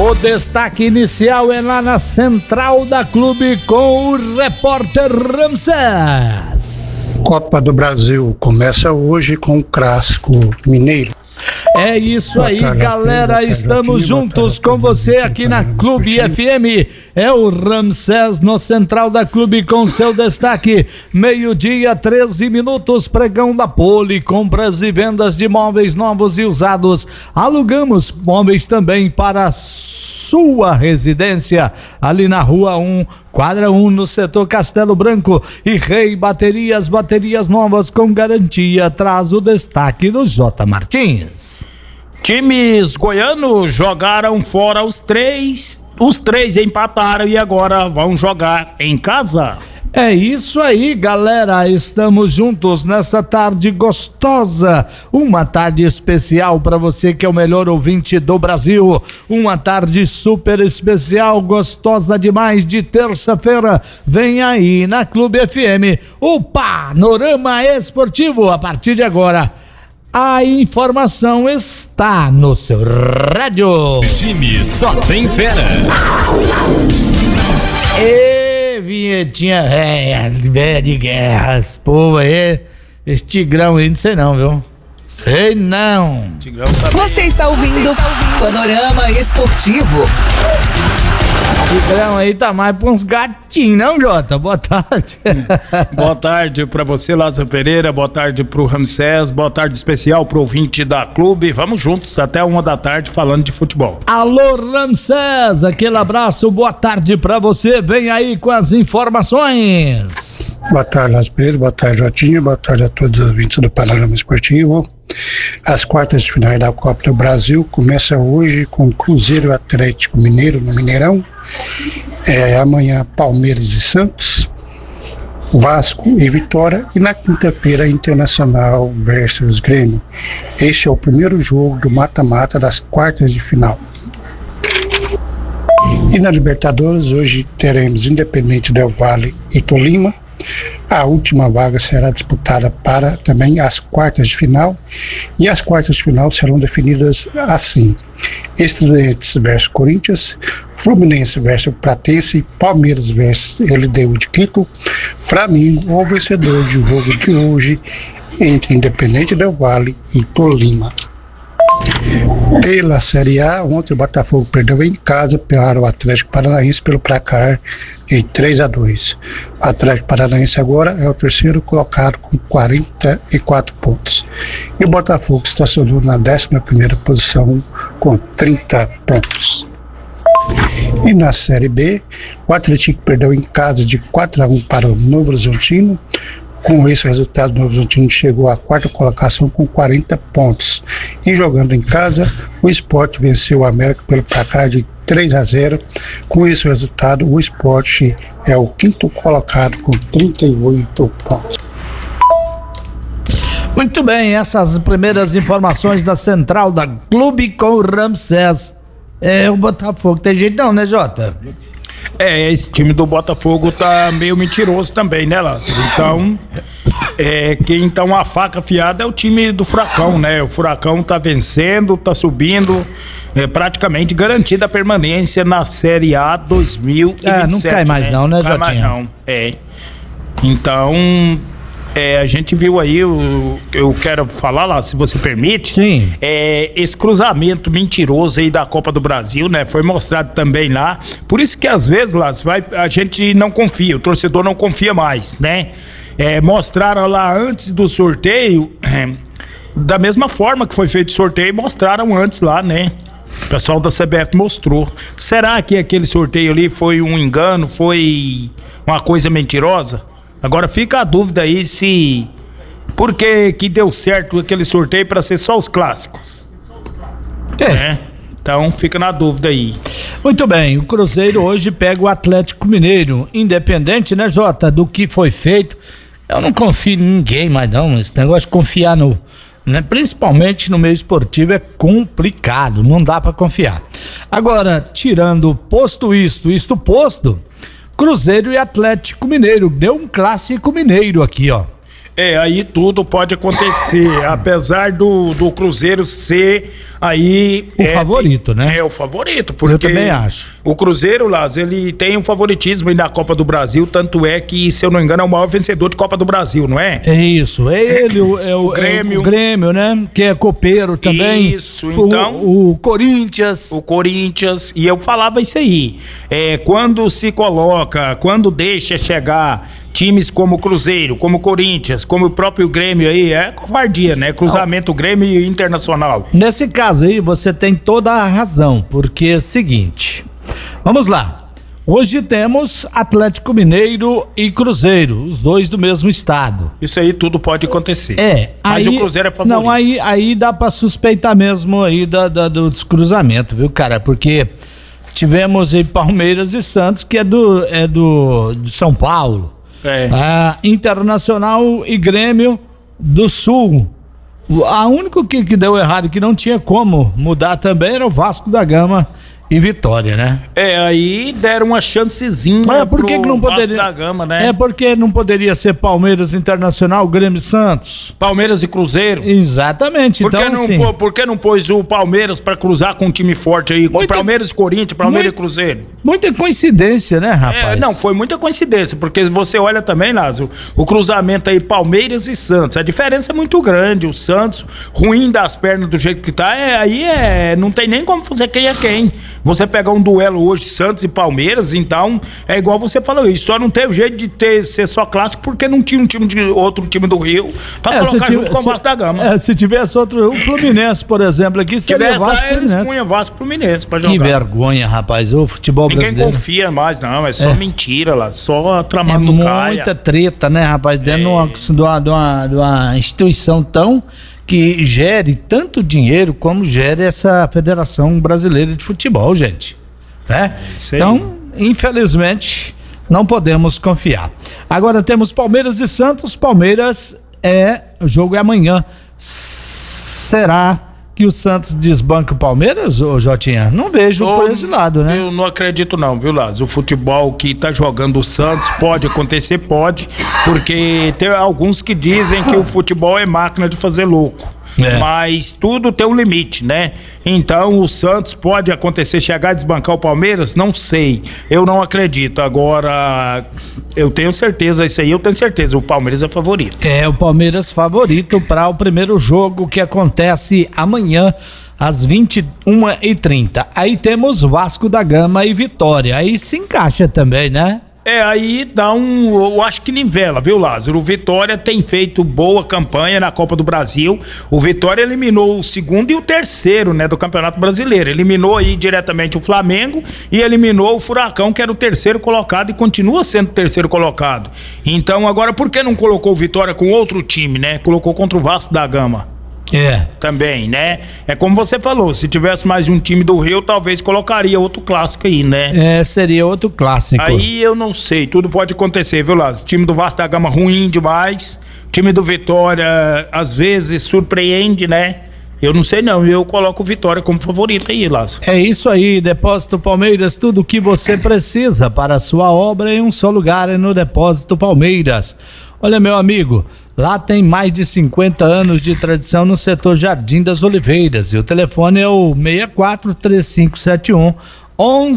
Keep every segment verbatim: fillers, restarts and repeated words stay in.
O destaque inicial é lá na central da Clube com o repórter Ramsés. Copa do Brasil começa hoje com o clássico mineiro. É isso aí, galera, estamos juntos com você aqui na Clube F M. É o Ramsés no central da Clube com seu destaque. Meio-dia, treze minutos, pregão da Poli, compras e vendas de móveis novos e usados. Alugamos móveis também para sua residência, ali na Rua um, quadra um, no setor Castelo Branco. E Rei Baterias, baterias novas com garantia. Traz o destaque do J. Martins. Times goianos jogaram fora os três, os três empataram e agora vão jogar em casa. É isso aí, galera, estamos juntos nessa tarde gostosa, uma tarde especial para você que é o melhor ouvinte do Brasil, uma tarde super especial, gostosa demais de terça-feira. Vem aí na Clube F M o Panorama Esportivo. A partir de agora, a informação está no seu rádio. Time só tem fera. Ê, vinhetinha velha, velha de guerras, pô, aí, esse Tigrão aí, não sei não, viu? Sei não. Tigrão tá bem. Você está ouvindo Panorama Esportivo. Tigrão aí tá mais pra uns gatinhos, não, Jota? Boa tarde. Boa tarde pra você, Lázaro Pereira, boa tarde pro Ramsés, boa tarde especial pro ouvinte da Clube. Vamos juntos até uma da tarde falando de futebol. Alô, Ramsés, aquele abraço, boa tarde pra você, vem aí com as informações. Boa tarde, Lázaro Pereira, boa tarde, Jotinha, boa tarde a todos os ouvintes do Panorama Esportivo. As quartas de final da Copa do Brasil começam hoje com Cruzeiro e Atlético Mineiro no Mineirão. É, amanhã Palmeiras e Santos, Vasco e Vitória, e na quinta-feira Internacional versus Grêmio. Este é o primeiro jogo do mata-mata das quartas de final. E na Libertadores hoje teremos Independente Del Valle e Tolima. A última vaga será disputada para também as quartas de final, e as quartas de final serão definidas assim: Estudiantes versus Corinthians, Fluminense versus Platense, Palmeiras versus L D U de Quito, Flamengo, o vencedor de jogo de hoje entre Independente Del Valle e Tolima. Pela Série A, ontem o Botafogo perdeu em casa para o Atlético Paranaense pelo placar de três a dois. O Atlético Paranaense agora é o terceiro colocado com quarenta e quatro pontos. E o Botafogo estacionou na décima primeira posição com trinta pontos. E na Série B, o Atlético perdeu em casa de quatro a um para o Novo Horizontino. Com esse resultado, o Novo Horizontino chegou à quarta colocação com quarenta pontos. E jogando em casa, o Sport venceu o América pelo placar de três a zero. Com esse resultado, o Sport é o quinto colocado com trinta e oito pontos. Muito bem, essas primeiras informações da central da Clube com o Ramsés. É o Botafogo, tem jeito não, né, Jota? É, esse time do Botafogo tá meio mentiroso também, né, Lázaro? Então, é, quem tá uma faca afiada é o time do Furacão, né? O Furacão tá vencendo, tá subindo, é praticamente garantida a permanência na Série A dois mil e vinte e sete. É, não cai mais, né? Não, né, Jotinha? Cai mais não, é. Então, é, a gente viu aí, eu, eu quero falar lá, se você permite. Sim. É, esse cruzamento mentiroso aí da Copa do Brasil, né? Foi mostrado também lá. Por isso que às vezes, lá, vai, a gente não confia, o torcedor não confia mais, né? É, mostraram lá antes do sorteio, é, da mesma forma que foi feito o sorteio, mostraram antes lá, né? O pessoal da C B F mostrou. Será que aquele sorteio ali foi um engano, foi uma coisa mentirosa? Agora fica a dúvida aí se... Por que que deu certo aquele sorteio para ser só os clássicos? É. Né? Então fica na dúvida aí. Muito bem, o Cruzeiro hoje pega o Atlético Mineiro. Independente, né, Jota, do que foi feito. Eu não confio em ninguém mais não. Esse negócio de confiar no... Né, principalmente no meio esportivo é complicado. Não dá para confiar. Agora, tirando posto isto, isto posto... Cruzeiro e Atlético Mineiro, deu um clássico mineiro aqui, ó. É, aí tudo pode acontecer, apesar do, do Cruzeiro ser aí... O é, favorito, né? É, o favorito, porque... Eu também acho. O Cruzeiro, Lázaro, ele tem um favoritismo aí na Copa do Brasil, tanto é que, se eu não me engano, é o maior vencedor de Copa do Brasil, não é? É isso, é ele, o, é o, O Grêmio. é o Grêmio, né? Que é copeiro também. Isso, então... O, o Corinthians. O Corinthians, e eu falava isso aí, é, quando se coloca, quando deixa chegar times como o Cruzeiro, como o Corinthians, como o próprio Grêmio aí, é covardia, né? Cruzamento Grêmio e Internacional. Nesse caso aí, você tem toda a razão, porque é o seguinte, vamos lá, hoje temos Atlético Mineiro e Cruzeiro, os dois do mesmo estado. Isso aí tudo pode acontecer. É, mas aí, o Cruzeiro é favorito. Não, aí, aí dá pra suspeitar mesmo aí da, da, do descruzamento, viu, cara? Porque tivemos aí Palmeiras e Santos, que é do, é do de São Paulo. É. Ah, Internacional e Grêmio do Sul. A única que, que deu errado, que não tinha como mudar também, era o Vasco da Gama e Vitória, né? É, aí deram uma chancezinha é, por que pro que não Vasco poderia, da Gama, né? É porque não poderia ser Palmeiras Internacional, Grêmio e Santos. Palmeiras e Cruzeiro. Exatamente. Por que, então, não, assim, pô, por que não pôs o Palmeiras pra cruzar com um time forte aí? Com Muita- Palmeiras e Corinthians, Palmeiras muito- e Cruzeiro. muita coincidência, né, rapaz? É, não, foi muita coincidência, porque você olha também, Lázaro, o cruzamento aí, Palmeiras e Santos, a diferença é muito grande. O Santos, ruim das pernas do jeito que tá, é, aí é, não tem nem como fazer quem é quem. Você pegar um duelo hoje, Santos e Palmeiras, então, é igual você falou isso, só não teve jeito de ter, ser só clássico, porque não tinha um time de outro time do Rio pra É, se colocar tive- junto com o se- Vasco da Gama. é, se tivesse outro, o Fluminense, por exemplo, aqui, Se seria tivesse Vasco lá, e eles Fluminense. punham Vasco e Fluminense pra Que jogar. vergonha, rapaz, o futebol Ninguém brasileiro. confia mais, não, é só É. mentira lá, só É tramado do muita Caia. treta, né, rapaz? Dentro de, uma, de, uma, de, uma, de uma instituição tão que gere tanto dinheiro como gere essa Federação Brasileira de Futebol, gente. Né? Isso aí. Então, infelizmente, não podemos confiar. Agora temos Palmeiras e Santos. Palmeiras é. O jogo é amanhã. Será que o Santos desbanca o Palmeiras, ô Jotinha? Não vejo por esse lado, né? Eu não acredito não, viu, Lázaro? O futebol que tá jogando o Santos pode acontecer, pode, porque tem alguns que dizem que o futebol é máquina de fazer louco. É. Mas tudo tem um limite, né? Então o Santos pode acontecer, chegar a desbancar o Palmeiras? Não sei, eu não acredito. Agora, eu tenho certeza, isso aí eu tenho certeza, o Palmeiras é favorito. É o Palmeiras favorito para o primeiro jogo que acontece amanhã às vinte e uma e trinta. Aí temos Vasco da Gama e Vitória. Aí se encaixa também, né? É, aí dá um, eu acho que nivela, viu, Lázaro? O Vitória tem feito boa campanha na Copa do Brasil. O Vitória eliminou o segundo e o terceiro, né, do Campeonato Brasileiro. Eliminou aí diretamente o Flamengo e eliminou o Furacão, que era o terceiro colocado e continua sendo o terceiro colocado. Então, agora, por que não colocou o Vitória com outro time, né? Colocou contra o Vasco da Gama. É. Também, né? É como você falou, se tivesse mais um time do Rio, talvez colocaria outro clássico aí, né? É, seria outro clássico. Aí eu não sei, tudo pode acontecer, viu, Lázaro? O time do Vasco da Gama ruim demais, o time do Vitória às vezes surpreende, né? Eu não sei não, eu coloco o Vitória como favorito aí, Lázaro. É isso aí, Depósito Palmeiras, tudo o que você precisa para a sua obra em um só lugar é no Depósito Palmeiras. Olha, meu amigo, lá tem mais de cinquenta anos de tradição no setor Jardim das Oliveiras e o telefone é o seis quatro três cinco sete um um um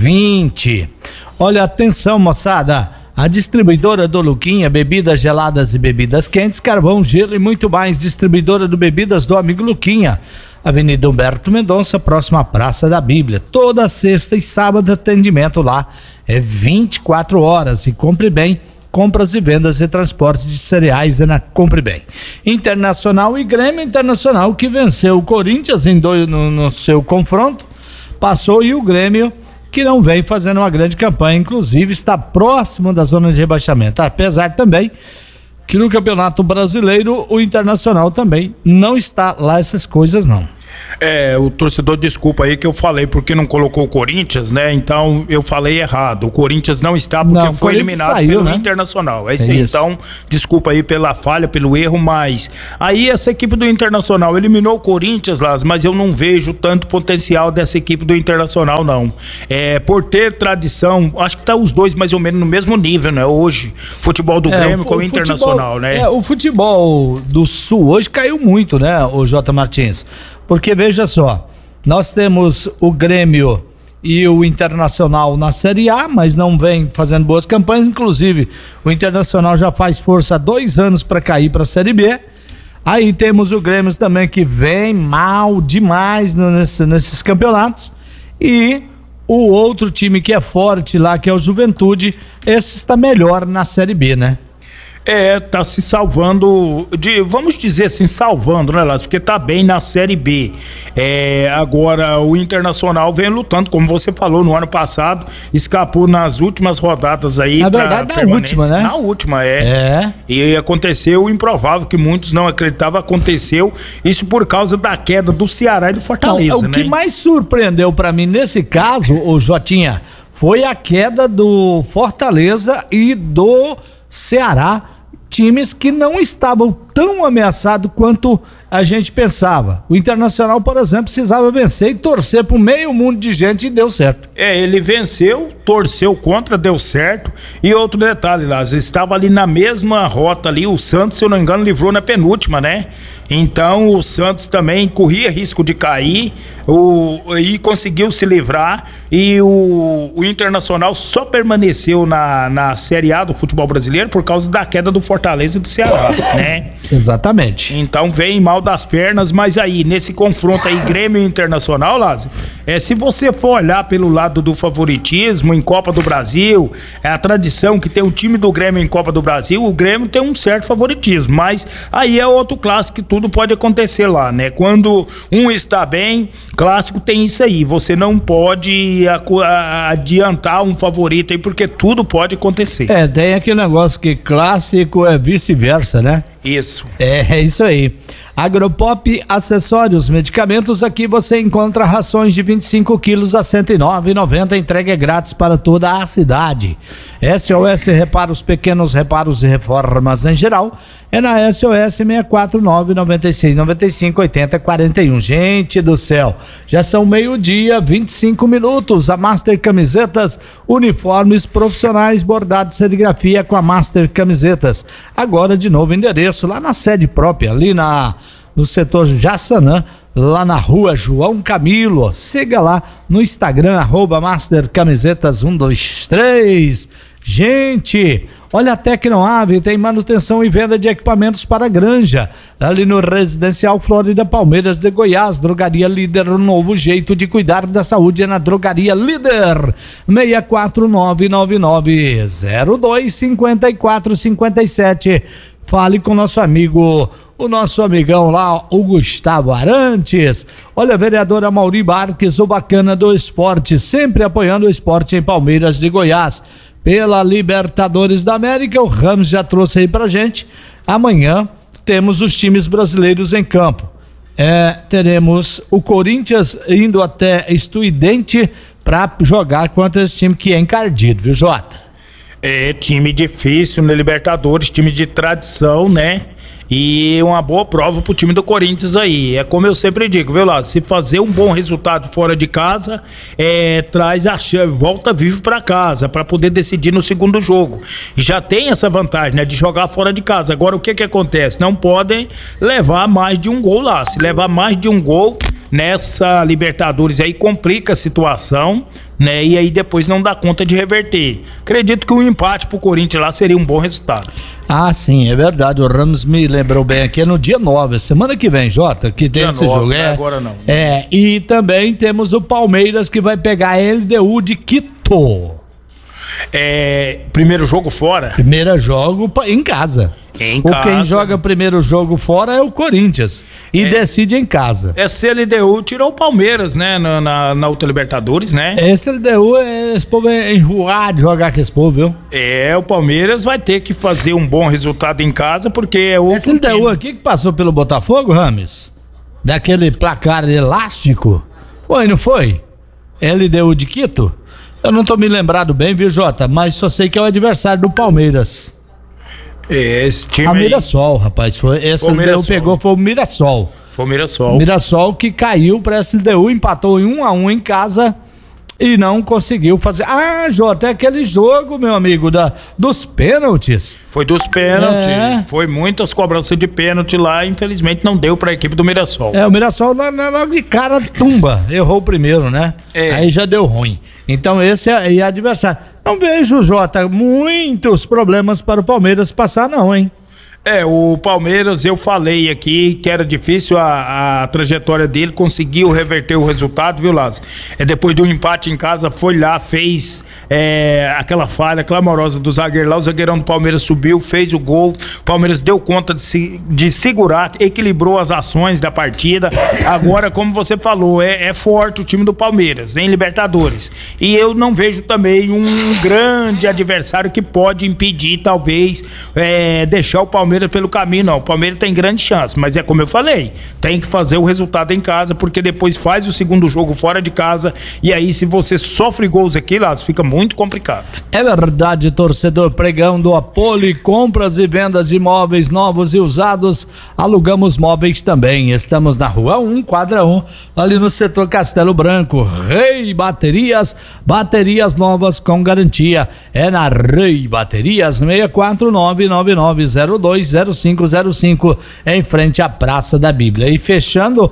dois zero. Olha, atenção, moçada, a distribuidora do Luquinha, bebidas geladas e bebidas quentes, carvão, gelo e muito mais, distribuidora do Bebidas do amigo Luquinha, Avenida Humberto Mendonça, próxima à Praça da Bíblia. Toda sexta e sábado atendimento lá é vinte e quatro horas e compre bem. Compras e vendas e transporte de cereais é na Compre Bem. Internacional e Grêmio Internacional, que venceu o Corinthians em dois, no, no seu confronto, passou, e o Grêmio, que não vem fazendo uma grande campanha, inclusive está próximo da zona de rebaixamento, apesar também que no Campeonato Brasileiro o Internacional também não está lá essas coisas não. É, o torcedor, desculpa aí que eu falei porque não colocou o Corinthians, né? Então eu falei errado. O Corinthians não está porque não, foi eliminado saiu, pelo né? Internacional. É É isso aí. isso. Então, desculpa aí pela falha, pelo erro, mas aí essa equipe do Internacional eliminou o Corinthians, Las, mas eu não vejo tanto potencial dessa equipe do Internacional, não. É, por ter tradição, acho que tá os dois mais ou menos no mesmo nível, né? Hoje, futebol do É, Grêmio o, com o, o Internacional, futebol, né? É, o futebol do Sul hoje caiu muito, né, o J. Martins? Porque veja só, nós temos o Grêmio e o Internacional na Série A, mas não vem fazendo boas campanhas. Inclusive, o Internacional já faz força há dois anos para cair para a Série B. Aí temos o Grêmio também que vem mal demais nesse, nesses campeonatos. E o outro time que é forte lá, que é o Juventude, esse está melhor na Série B, né? É, tá se salvando, de, vamos dizer assim, salvando, né, Lázaro? Porque tá bem na Série B. É, agora, o Internacional vem lutando, como você falou, no ano passado, escapou nas últimas rodadas aí. Na verdade, na última, né? Na última, é. É. E aconteceu o improvável, que muitos não acreditavam, aconteceu. Isso por causa da queda do Ceará e do Fortaleza, Não, o né? que mais surpreendeu pra mim nesse caso, ô Jotinha, foi a queda do Fortaleza e do Ceará, times que não estavam tão ameaçados quanto a gente pensava. O Internacional, por exemplo, precisava vencer e torcer pro meio mundo de gente e deu certo. É, ele venceu, torceu contra, deu certo. E outro detalhe, Lázaro, estava ali na mesma rota ali, o Santos, se eu não me engano, livrou na penúltima, né? Então o Santos também corria risco de cair o, e conseguiu se livrar. E o, o Internacional só permaneceu na, na Série A do futebol brasileiro por causa da queda do Fortaleza e do Ceará, né? Exatamente. Então vem mal das pernas, mas aí, nesse confronto aí, Grêmio e Internacional, Lázaro, é, se você for olhar pelo lado do favoritismo em Copa do Brasil, é a tradição que tem o time do Grêmio em Copa do Brasil, o Grêmio tem um certo favoritismo, mas aí é outro clássico que tudo pode acontecer lá, né? Quando um está bem, clássico tem isso aí, você não pode adiantar um favorito aí, porque tudo pode acontecer. É, tem aquele negócio que clássico é vice-versa, né? Isso. É, é isso aí. Agropop Acessórios, medicamentos, aqui você encontra rações de vinte e cinco quilos a cento e nove reais e noventa centavos, entrega grátis para toda a cidade. S O S Reparos, pequenos reparos e reformas em geral, é na S O S seis quatro nove, nove seis nove cinco, oito zero quatro um. Gente do céu, já são meio-dia, vinte e cinco minutos. A Master Camisetas, uniformes profissionais, bordado de serigrafia com a Master Camisetas. Agora de novo endereço, lá na sede própria, ali na no setor Jaçanã, lá na rua João Camilo. Siga lá no Instagram, arroba Master Camisetas um dois três. Gente, olha, a Tecnoave tem manutenção e venda de equipamentos para granja, ali no Residencial Flórida Palmeiras de Goiás. Drogaria Líder, um novo jeito de cuidar da saúde é na Drogaria Líder. seis quatro nove nove nove zero dois cinco quatro cinco sete. Fale com nosso amigo, o nosso amigão lá, o Gustavo Arantes. Olha, vereadora Mauri Barques, o bacana do esporte, sempre apoiando o esporte em Palmeiras de Goiás. Pela Libertadores da América, o Ramos já trouxe aí pra gente. Amanhã temos os times brasileiros em campo. É, teremos o Corinthians indo até Estudiantes para jogar contra esse time que é encardido, viu, Jota? É time difícil na Libertadores, time de tradição, né? E uma boa prova pro time do Corinthians aí. É como eu sempre digo, viu, lá? Se fazer um bom resultado fora de casa, é, traz a chave, volta vivo pra casa, pra poder decidir no segundo jogo. E já tem essa vantagem, né? De jogar fora de casa. Agora, o que que acontece? Não podem levar mais de um gol lá. Se levar mais de um gol nessa Libertadores aí, complica a situação, né? E aí depois não dá conta de reverter. Acredito que o empate pro Corinthians lá seria um bom resultado. Ah, sim, é verdade. O Ramos me lembrou bem aqui, é no dia nove, semana que vem, Jota, que tem dia esse nove, jogo. É, agora não. É, e também temos o Palmeiras que vai pegar a L D U de Quito. É, primeiro jogo fora? Primeiro jogo em casa. Em o casa. Quem joga primeiro jogo fora é o Corinthians e É. decide em casa. Esse L D U tirou o Palmeiras, né? Na, na, na outra Libertadores, né? Esse L D U, é, esse povo é enjoado de jogar com esse povo, viu? É, o Palmeiras vai ter que fazer um bom resultado em casa, porque é outro Esse L D U time. aqui que passou pelo Botafogo, Rames? daquele placar elástico? Foi, não foi? L D U de Quito? Eu não tô me lembrado bem, viu, Jota? Mas só sei que é o adversário do Palmeiras. Esse time A aí... Mirassol, rapaz. Foi, esse Foi o L D U Mirassol. pegou, foi o Mirassol. Foi o Mirassol. Mirassol que caiu para essa L D U, empatou em um a um em casa e não conseguiu fazer. Ah, Jota, é aquele jogo, meu amigo, da, dos pênaltis. Foi dos pênaltis. É. Foi muitas cobranças de pênalti lá. Infelizmente não deu pra equipe do Mirassol. É, o Mirassol logo de cara tumba. Errou o primeiro, né? É. Aí já deu ruim. Então esse é, é adversário. Não vejo, Jota, muitos problemas para o Palmeiras passar, não, hein? É, o Palmeiras, eu falei aqui que era difícil a, a trajetória dele, conseguiu reverter o resultado, viu, Lázaro? É, depois do empate em casa, foi lá, fez é, aquela falha clamorosa do zagueiro lá, o zagueirão do Palmeiras subiu, fez o gol, o Palmeiras deu conta de, se, de segurar, equilibrou as ações da partida. Agora, como você falou, é, é forte o time do Palmeiras, em Libertadores. E eu não vejo também um grande adversário que pode impedir, talvez, é, deixar o Palmeiras pelo caminho, não. O Palmeiras tem grande chance, mas é como eu falei, tem que fazer o resultado em casa, porque depois faz o segundo jogo fora de casa, e aí se você sofre gols aqui, lá fica muito complicado. É verdade, torcedor, pregão do Apoli, compras e vendas de imóveis novos e usados, alugamos móveis também. Estamos na rua um, quadra um, ali no setor Castelo Branco. Rei Baterias, baterias novas com garantia. É na Rei Baterias, seis quatro nove nove nove zero dois zero cinco zero cinco, em frente à Praça da Bíblia. E fechando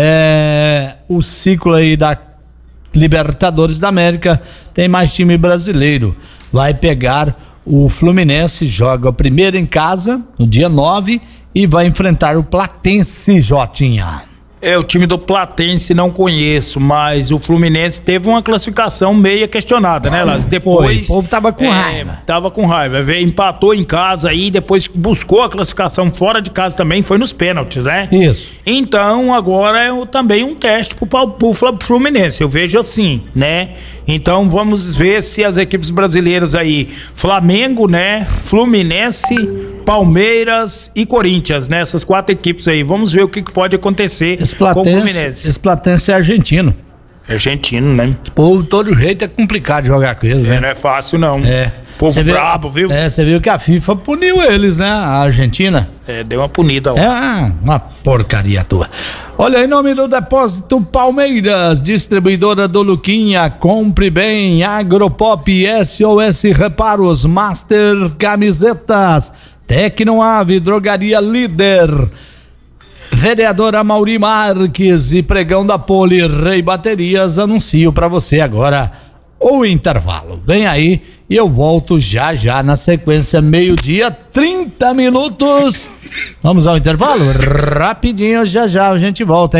é, o ciclo aí da Libertadores da América, tem mais time brasileiro. Vai pegar o Fluminense, joga primeiro em casa, no dia nove, e vai enfrentar o Platense, Jotinha. É, o time do Platense não conheço, mas o Fluminense teve uma classificação meia questionada, né, Lázaro? Depois... Foi, o povo tava com é, raiva. Tava com raiva, veio, empatou em casa aí, depois buscou a classificação fora de casa também, foi nos pênaltis, né? Isso. Então, agora é o, também um teste pro, pro Fluminense, eu vejo assim, né? Então, vamos ver se as equipes brasileiras aí, Flamengo, né, Fluminense, Palmeiras e Corinthians, né? Essas quatro equipes aí, vamos ver o que, que pode acontecer Esse com o Platense, Fluminense. esse Platense é argentino. Argentino, né? Pô, todo jeito é complicado jogar com eles, É, né? não é fácil, não. É. Povo Cê viu- brabo, viu? É, você viu que a FIFA puniu eles, né? A Argentina. É, deu uma punida lá. É uma, uma porcaria tua. Olha, em nome do Depósito Palmeiras, distribuidora do Luquinha, compre bem, Agropop, S O S Reparos, Master Camisetas, Tecnoave, Drogaria Líder, vereadora Mauri Marques e pregão da Poli, Rei Baterias, anuncio pra você agora o intervalo. Vem aí e eu volto já já na sequência, meio-dia, trinta minutos. Vamos ao intervalo? Rapidinho, já já a gente volta, hein?